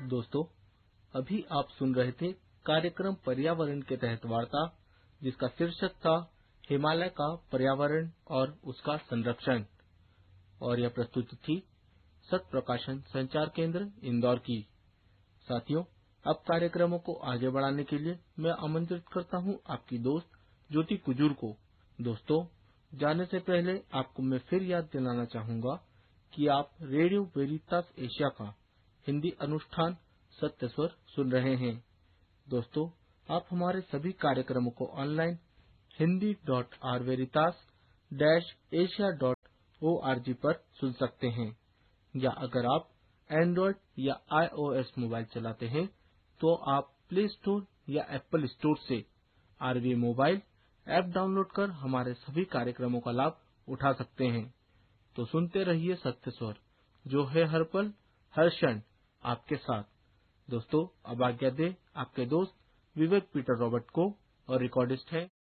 दोस्तों, अभी आप सुन रहे थे कार्यक्रम पर्यावरण के तहत वार्ता, जिसका शीर्षक था हिमालय का पर्यावरण और उसका संरक्षण, और यह प्रस्तुति थी सत्य प्रकाशन संचार केंद्र इंदौर की। साथियों, अब कार्यक्रमों को आगे बढ़ाने के लिए मैं आमंत्रित करता हूं आपकी दोस्त ज्योति कुजूर को। दोस्तों, जाने से पहले आपको मैं फिर याद दिलाना चाहूंगा कि आप रेडियो वेरितास एशिया का हिंदी अनुष्ठान सत्य स्वर सुन रहे हैं। दोस्तों, आप हमारे सभी कार्यक्रमों को ऑनलाइन hindi.rveritas-asia.org पर सुन सकते हैं, या अगर आप एंड्रॉयड या iOS मोबाइल चलाते हैं तो आप प्ले स्टोर या एप्पल स्टोर से आरवी मोबाइल ऐप डाउनलोड कर हमारे सभी कार्यक्रमों का लाभ उठा सकते हैं। तो सुनते रहिए सत्य स्वर, जो है हर पल हर क्षण आपके साथ। दोस्तों, अब आज्ञा दे आपके दोस्त विवेक पीटर रॉबर्ट को, और रिकॉर्डिस्ट है